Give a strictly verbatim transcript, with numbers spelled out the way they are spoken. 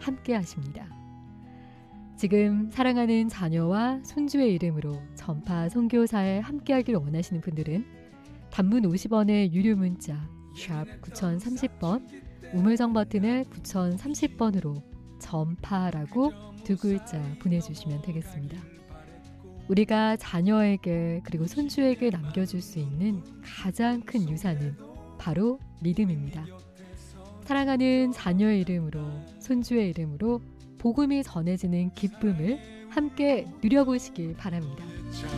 함께 하십니다. 지금 사랑하는 자녀와 손주의 이름으로 전파 선교사에 함께하길 원하시는 분들은 단문 오십 원의 유료 문자 샵 구공삼공 번, 우물정 버튼의 구공삼공 번으로 전파라고 두 글자 보내주시면 되겠습니다. 우리가 자녀에게 그리고 손주에게 남겨줄 수 있는 가장 큰 유산은 바로 믿음입니다. 사랑하는 자녀의 이름으로, 손주의 이름으로 복음이 전해지는 기쁨을 함께 누려보시길 바랍니다.